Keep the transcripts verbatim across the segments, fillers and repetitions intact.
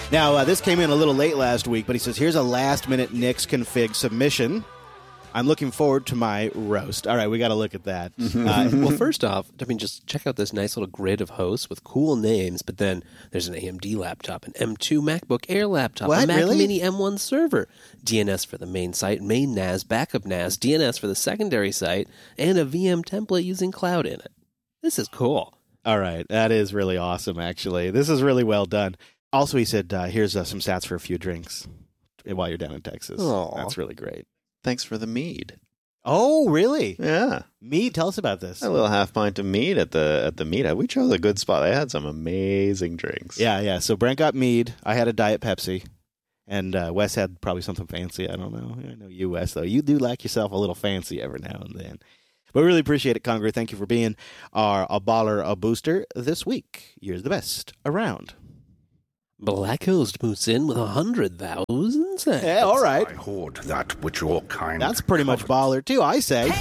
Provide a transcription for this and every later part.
Now, uh, this came in a little late last week, but he says, here's a last-minute Nix config submission. I'm looking forward to my roast. All right, we got to look at that. Uh, well, first off, I mean, just check out this nice little grid of hosts with cool names, but then there's an A M D laptop, an M two MacBook Air laptop, What, a Mac really? Mini M one server, D N S for the main site, main N A S, backup N A S, D N S for the secondary site, and a V M template using Cloud in it. This is cool. All right, that is really awesome, actually. This is really well done. Also, he said, uh, here's uh, some sats for a few drinks while you're down in Texas. Aw. That's really great. Thanks for the mead. Oh, really? Yeah. Mead, tell us about this. A little half pint of mead at the at the meetup. We chose a good spot. They had some amazing drinks. Yeah, yeah. So Brent got mead. I had a Diet Pepsi. And uh, Wes had probably something fancy. I don't know. I know you, Wes, though. You do like yourself a little fancy every now and then. But we really appreciate it, Conger. Thank you for being our a baller, a booster this week. You're the best around. Black Host moves in with a hundred thousand cents. Yeah, all right. I hoard that which your kind. That's pretty much baller, too, I say.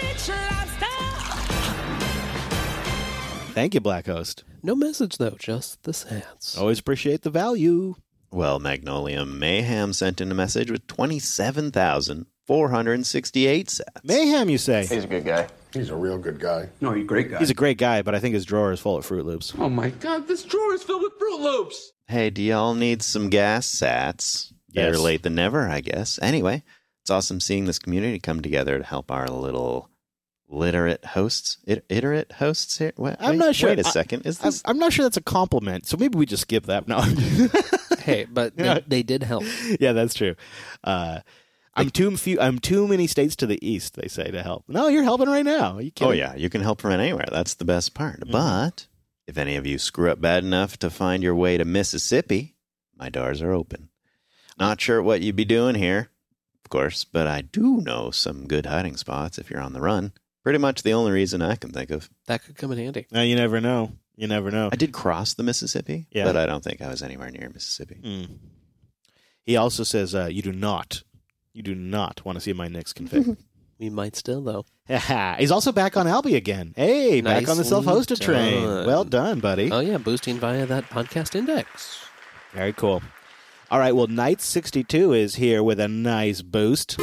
Thank you, Black Host. No message, though, just the sats. Always appreciate the value. Well, Magnolia Mayhem sent in a message with twenty-seven thousand four hundred sixty-eight sats. Mayhem, you say? He's a good guy. He's a real good guy. No, he's a great guy. He's a great guy, but I think his drawer is full of Fruit Loops. Oh my God, this drawer is filled with Fruit Loops. Hey, do y'all need some gas sats? Better Yes. late than never, I guess. Anyway, it's awesome seeing this community come together to help our little literate hosts. It, iterate hosts here? Wait, I'm wait, not sure. Wait a I- second. Is I'm, this? I'm not sure that's a compliment, so maybe we just skip that. No. Hey, but Yeah. they, they did help. Yeah, that's true. Uh, I'm too few. I'm too many states to the east. They say to help. No, you're helping right now. Are you kidding? Oh, yeah. You can help from anywhere. That's the best part. Mm-hmm. But if any of you screw up bad enough to find your way to Mississippi, my doors are open. Not sure what you'd be doing here, of course, but I do know some good hiding spots if you're on the run. Pretty much the only reason I can think of. That could come in handy. No, you never know. You never know. I did cross the Mississippi, Yeah. but I don't think I was anywhere near Mississippi. Mm. He also says uh, you do not, you do not want to see my Nix config. We might still, though. He's also back on Albi again. Hey, back on the Nicely self-hosted train. done. Well done, buddy. Oh, yeah, boosting via that podcast index. Very cool. All right, well, Knight sixty-two is here with a nice boost.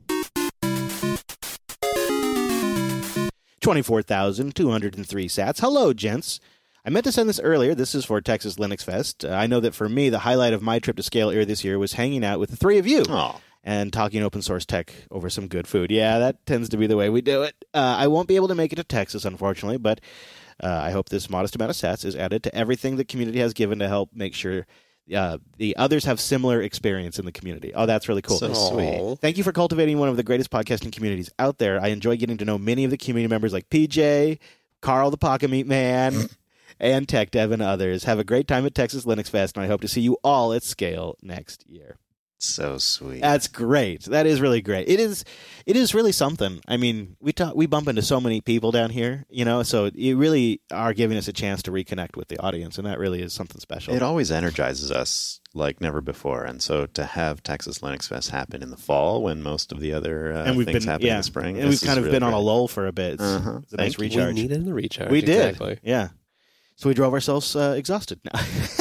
twenty-four thousand two hundred three sats. Hello, gents. I meant to send this earlier. This is for Texas Linux Fest. Uh, I know that for me, the highlight of my trip to Scale Air this year was hanging out with the three of you. Oh, And talking open source tech over some good food. Yeah, that tends to be the way we do it. Uh, I won't be able to make it to Texas, unfortunately, but uh, I hope this modest amount of sats is added to everything the community has given to help make sure uh, the others have similar experience in the community. Oh, that's really cool. so sweet. Thank you for cultivating one of the greatest podcasting communities out there. I enjoy getting to know many of the community members like P J, Carl the Pocket Meat Man, and Tech Dev and others. Have a great time at Texas Linux Fest, and I hope to see you all at Scale next year. So sweet. That's great. That is really great. It is. It is really something. I mean, we talk, we bump into so many people down here, you know. So you really are giving us a chance to reconnect with the audience, and that really is something special. It always energizes us like never before. And so to have Texas Linux Fest happen in the fall when most of the other uh, and we've things been happen yeah, in the spring. and this we've kind is of really been on a great. lull for a bit. It's, Uh-huh. it's a nice Thank you. recharge. We needed the recharge. We did. Exactly. Yeah. So we drove ourselves uh, exhausted. now.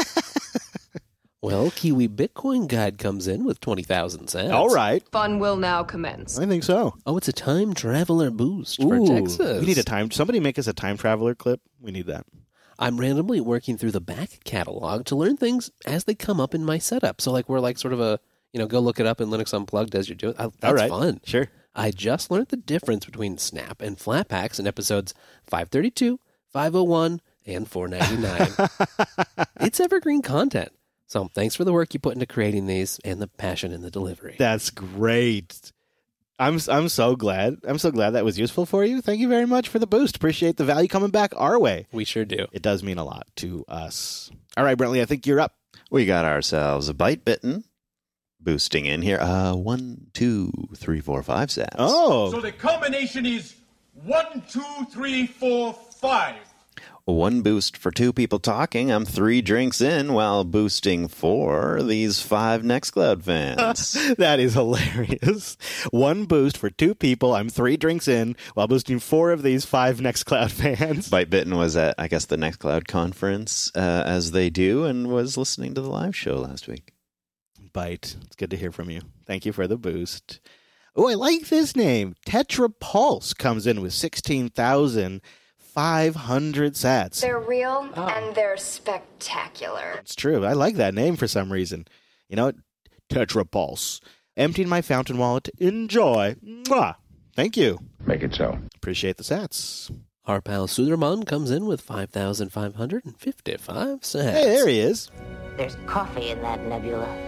Well, Kiwi Bitcoin Guide comes in with twenty thousand cents. All right. Fun will now commence. I think so. Oh, it's a time traveler boost for Ooh, Texas. We need a time. Somebody make us a time traveler clip. We need that. I'm randomly working through the back catalog to learn things as they come up in my setup. So, like, we're like sort of a, you know, go look it up in Linux Unplugged as you're doing. I, that's All right. fun. Sure. I just learned the difference between Snap and Flatpaks in episodes five thirty-two, five oh one, and four ninety-nine. It's evergreen content. So thanks for the work you put into creating these and the passion in the delivery. That's great. I'm I'm so glad. I'm so glad that was useful for you. Thank you very much for the boost. Appreciate the value coming back our way. We sure do. It does mean a lot to us. All right, Brentley, I think you're up. We got ourselves a Byte Bitten boosting in here. Uh, one, two, three, four, five sats. Oh. So the combination is one, two, three, four, five. One boost for two people talking. I'm three drinks in while boosting for these five Nextcloud fans. That is hilarious. One boost for two people. I'm three drinks in while boosting four of these five Nextcloud fans. Byte Bitten was at, I guess, the Nextcloud conference, uh, as they do, and was listening to the live show last week. Byte, it's good to hear from you. Thank you for the boost. Oh, I like this name. Tetra Pulse comes in with sixteen thousand five hundred sats. They're real and they're spectacular. It's true. I like that name for some reason. You know, Tetra Pulse. Emptying my fountain wallet. Enjoy. Mwah. Thank you. Make it so. Appreciate the sats. Our pal Suderman comes in with five thousand five hundred fifty-five sats. Hey, there he is. There's coffee in that nebula.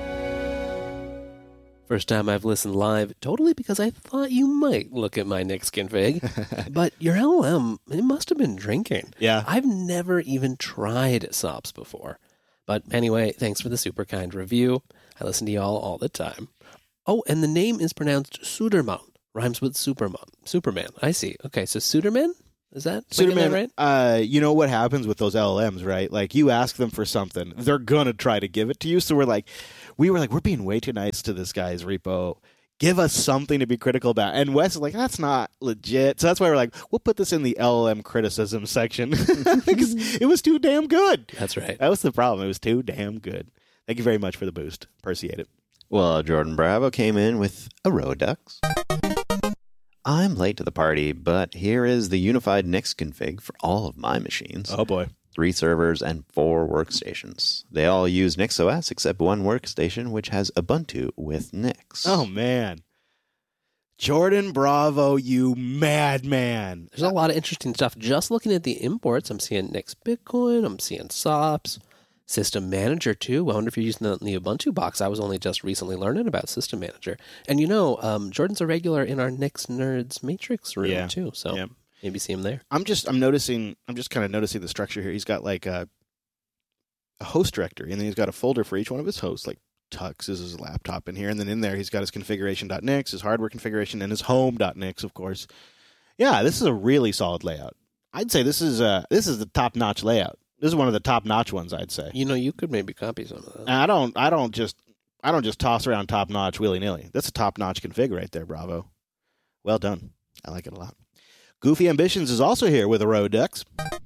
First time I've listened live, totally because I thought you might look at my Nix config. But your L L M, it must have been drinking. Yeah. I've never even tried S O P S before. But anyway, thanks for the super kind review. I listen to y'all all the time. Oh, and the name is pronounced Suderman. Rhymes with Superman. Superman. I see. Okay, so Suderman? Is that, am I getting that right? Uh, you know what happens with those L L Ms, right? Like, you ask them for something, they're gonna try to give it to you. So we're like, we were like, we're being way too nice to this guy's repo. Give us something to be critical about. And Wes is like, that's not legit. So that's why we're like, we'll put this in the L L M criticism section because it was too damn good. That's right. That was the problem. It was too damn good. Thank you very much for the boost. Appreciate it. Well, Jordan Bravo came in with a Rodux. I'm late to the party, but here is the unified Nix config for all of my machines. Oh, boy. Three servers and four workstations. They all use NixOS except one workstation, which has Ubuntu with Nix. Oh, man. Jordan Bravo, you madman. There's a lot of interesting stuff. Just looking at the imports, I'm seeing Nix Bitcoin, I'm seeing S O P S, System Manager too. I wonder if you're using that in the Ubuntu box. I was only just recently learning about System Manager. And you know, um, Jordan's a regular in our Nix Nerds Matrix room Yeah. too. So Yeah. maybe see him there. I'm just, I'm noticing, I'm just kind of noticing the structure here. He's got like a, a host directory, and then he's got a folder for each one of his hosts, like Tux is his laptop in here, and then in there he's got his configuration.nix, his hardware configuration, and his home.nix, of course. Yeah, this is a really solid layout. I'd say this is uh this is the top-notch layout. This is one of the top-notch ones, I'd say. You know, you could maybe copy some of that. And I don't, I don't just, I don't just toss around top-notch willy-nilly. That's a top-notch config right there, Bravo. Well done. I like it a lot. Goofy Ambitions is also here with a Rodux.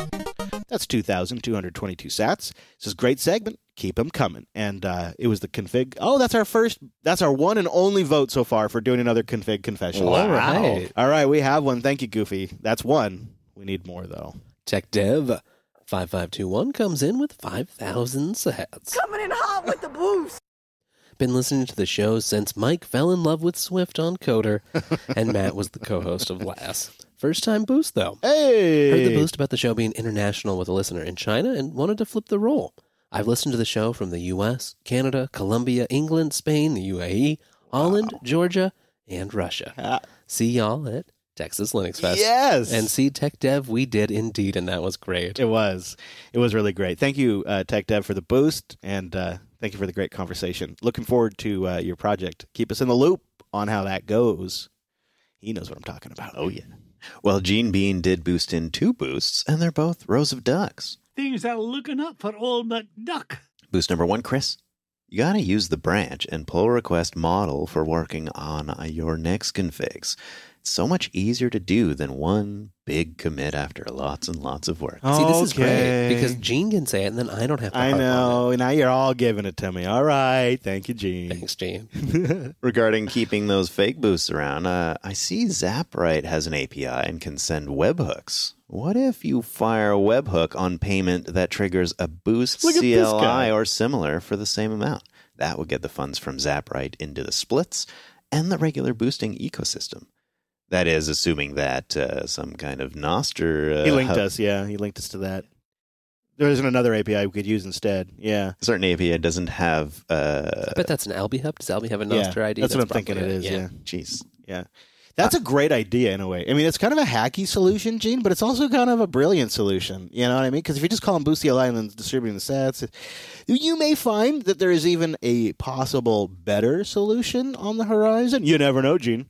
That's two thousand two hundred twenty-two sats. This is a great segment. Keep them coming. And uh, it was the config. Oh, that's our first, that's our one and only vote so far for doing another config confession. All right. All right, we have one. Thank you, Goofy. That's one. We need more, though. Tech Dev five five two one comes in with five thousand sats. Coming in hot with the boost. Been listening to the show since Mike fell in love with Swift on Coder, and Matt was the co-host of last. First time boost, though. Hey! Heard the boost about the show being international with a listener in China and wanted to flip the role. I've listened to the show from the U S, Canada, Colombia, England, Spain, the U A E, Holland, Georgia, and Russia. Ah. See y'all at Texas Linux Fest. Yes! And see Tech Dev, we did indeed, and that was great. It was. It was really great. Thank you, uh, Tech Dev, for the boost, and uh, thank you for the great conversation. Looking forward to uh, your project. Keep us in the loop on how that goes. He knows what I'm talking about. Oh, yeah. Well, Gene Bean did boost in two boosts, and they're both rows of ducks. Things are looking up for old McDuck. Boost number one, Chris. You got to use the branch and pull request model for working on uh, your Nix configs. It's so much easier to do than one big commit after lots and lots of work. See, this is Okay. great, because Gene can say it, and then I don't have to I harp on know. Now you're all giving it to me. All right. Thank you, it. Gene. Thanks, Gene. Regarding keeping those fake boosts around, uh, I see ZapRite has an A P I and can send webhooks. What if you fire a webhook on payment that triggers a boost Look at C this L I guy. or similar for the same amount? That would get the funds from ZapRite into the splits and the regular boosting ecosystem. That is, assuming that uh, some kind of Nostr... Uh, He linked hub- us, yeah. He linked us to that. There isn't another A P I we could use instead. Yeah. A certain A P I doesn't have... Uh, I bet that's an Alby Hub. Does Alby have a Yeah, Nostr I D? that's what I'm thinking probably it is, yeah. Jeez. Yeah. That's a great idea in a way. I mean, it's kind of a hacky solution, Gene, but it's also kind of a brilliant solution. You know what I mean? Because if you just call them Boost C L I and then distributing the sats, you may find that there is even a possible better solution on the horizon. You never know, Gene.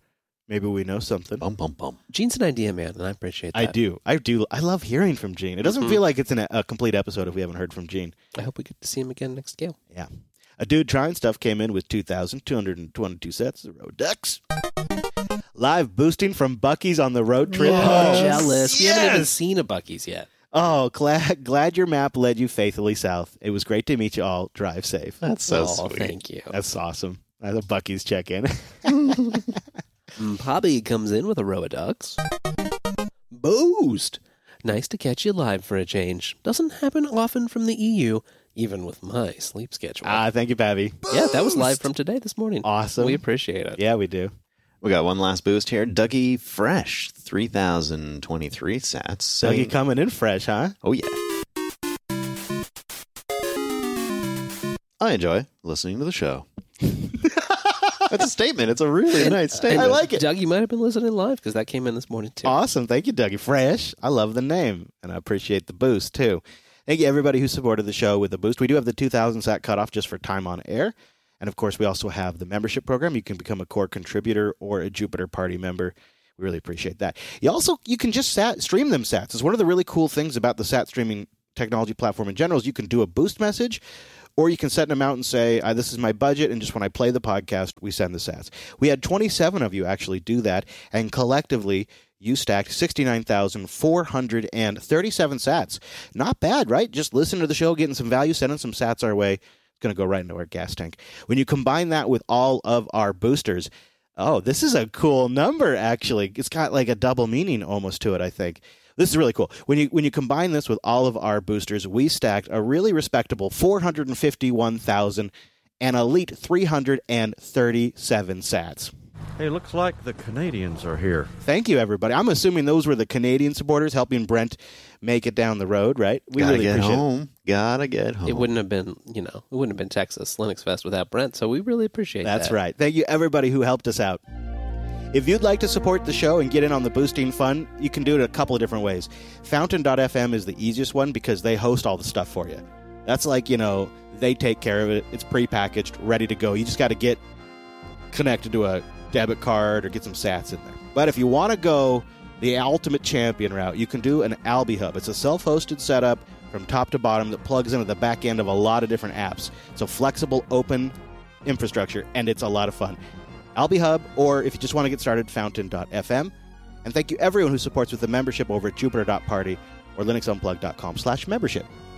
Maybe we know something. Bum, bum, bum. Gene's an idea man, and I appreciate that. I do. I do. I love hearing from Gene. It doesn't Mhm. feel like it's an, a complete episode if we haven't heard from Gene. I hope we get to see him again next scale. Yeah. A Dude Trying Stuff came in with two thousand two hundred twenty-two sets of Road Ducks. Live boosting from Buc-ee's on the road trip. Oh, jealous. We haven't even Yes! seen a Buc-ee's yet. Oh, glad, glad your map led you faithfully south. It was great to meet you all. Drive safe. That's so oh, sweet. thank you. That's awesome. That's a Buc-ee's check-in. Mm, Poppy comes in with a row of ducks. Boost! Nice to catch you live for a change. Doesn't happen often from the E U, even with my sleep schedule. Ah, thank you, Babby. yeah, that was live from today, this morning. Awesome. We appreciate it. Yeah, we do. We got one last boost here. Dougie Fresh, three thousand twenty-three sats. Dougie saying- coming in fresh, huh? Oh, yeah. I enjoy listening to the show. That's a statement. It's a really nice statement. I like it. Doug, you might have been listening live because that came in this morning, too. Awesome. Thank you, Dougie. Fresh. I love the name, and I appreciate the boost, too. Thank you, everybody who supported the show with the boost. We do have the two thousand sat cutoff just for time on air. And, of course, we also have the membership program. You can become a core contributor or a Jupiter Party member. We really appreciate that. You also, you can just sat, stream them sats. It's one of the really cool things about the sat streaming technology platform in general is you can do a boost message, or you can set an amount and say, uh, this is my budget, and just when I play the podcast, we send the sats. We had twenty-seven of you actually do that, and collectively, you stacked sixty-nine thousand four hundred thirty-seven sats. Not bad, right? Just listen to the show, getting some value, sending some sats our way. It's going to go right into our gas tank. When you combine that with all of our boosters, oh, this is a cool number, actually. It's got like a double meaning almost to it, I think. This is really cool. When you when you combine this with all of our boosters, we stacked a really respectable four hundred fifty-one thousand and elite three hundred thirty-seven sats. Hey, looks like the Canadians are here. Thank you, everybody. I'm assuming those were the Canadian supporters helping Brent make it down the road, right? We Gotta really get appreciate home. Gotta get home. It wouldn't have been, you know, it wouldn't have been Texas Linux Fest without Brent, so we really appreciate That's that. right. Thank you, everybody who helped us out. If you'd like to support the show and get in on the boosting fun, you can do it a couple of different ways. Fountain dot f m is the easiest one because they host all the stuff for you. That's like, you know, they take care of it. It's prepackaged, ready to go. You just got to get connected to a debit card or get some sats in there. But if you want to go the ultimate champion route, you can do an Albi Hub. It's a self-hosted setup from top to bottom that plugs into the back end of a lot of different apps. It's a flexible, open infrastructure, and it's a lot of fun. Albi Hub, or if you just want to get started, Fountain dot f m. And thank you everyone who supports with the membership over at Jupiter dot party or Linux Unplugged dot com slash membership.